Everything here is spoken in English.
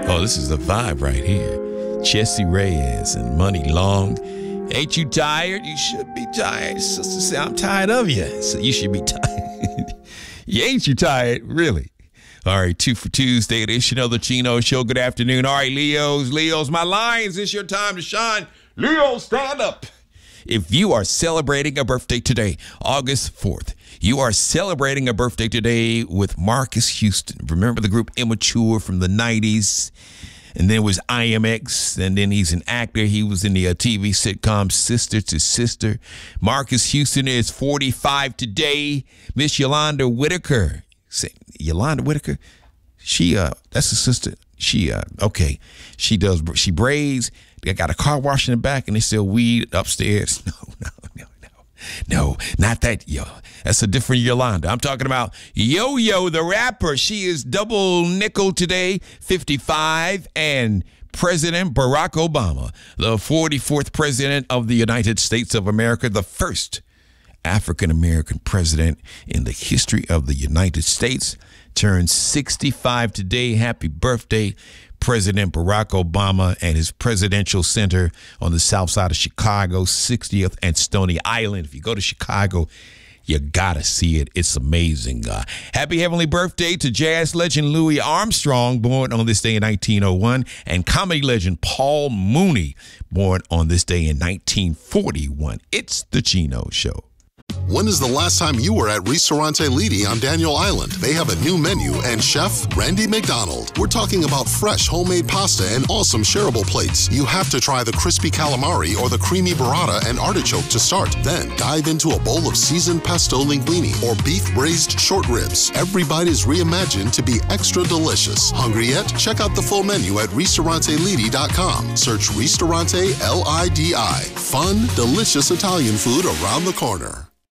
Oh, this is the vibe right here. Jesse Reyes and Money Long. Ain't you tired? You should be tired. Sister say, I'm tired of you. So you should be tired. Ain't you tired? Really? All right, 2 for Tuesday edition of the Chino Show. Good afternoon. All right, Leos, my lions, it's your time to shine. Leo, stand up. If you are celebrating a birthday today, August 4th, you are celebrating a birthday today with Marcus Houston. Remember the group Immature from the 90s? And then it was IMX, and then he's an actor. He was in the TV sitcom Sister to Sister. Marcus Houston is 45 today. Miss Yolanda Whitaker. Yolanda Whitaker? That's a sister. She braids. They got a car wash in the back, and they sell weed upstairs. No, not that, yo. That's a different Yolanda. I'm talking about Yo-Yo, the rapper. She is double nickel today, 55, and President Barack Obama, the 44th president of the United States of America, the first African-American president in the history of the United States, turns 65 today. Happy birthday, President Barack Obama, and his presidential center on the south side of Chicago, 60th and Stony Island. If you go to Chicago, you gotta see it. It's amazing. Happy heavenly birthday to jazz legend Louis Armstrong, born on this day in 1901, and comedy legend Paul Mooney, born on this day in 1941. It's the Chino Show. When is the last time you were at Ristorante Lidi on Daniel Island? They have a new menu and Chef Randy McDonald. We're talking about fresh homemade pasta and awesome shareable plates. You have to try the crispy calamari or the creamy burrata and artichoke to start. Then dive into a bowl of seasoned pesto linguine or beef braised short ribs. Every bite is reimagined to be extra delicious. Hungry yet? Check out the full menu at RistoranteLidi.com. Search Ristorante Lidi. Fun, delicious Italian food around the corner.